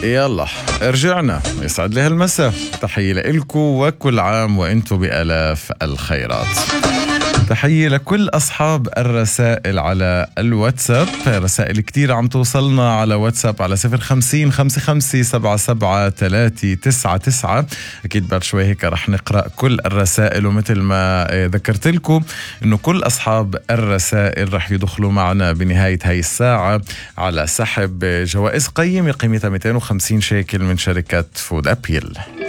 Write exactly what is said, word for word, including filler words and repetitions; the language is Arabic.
يلا رجعنا، يسعد لي هالمساء. تحية لإلكم وكل عام وإنتم بألاف الخيرات. تحية لكل أصحاب الرسائل على الواتساب، رسائل كتير عم توصلنا على واتساب على صفر خمسين خمسة خمسة سبعة سبعة ثلاثة تسعة تسعة. أكيد بعد شوي هيك رح نقرأ كل الرسائل، ومثل ما ذكرت لكم إنه كل أصحاب الرسائل رح يدخلوا معنا بنهاية هاي الساعة على سحب جوائز قيمة قيمتها مئتين وخمسين شيكل من شركة فود أبيل.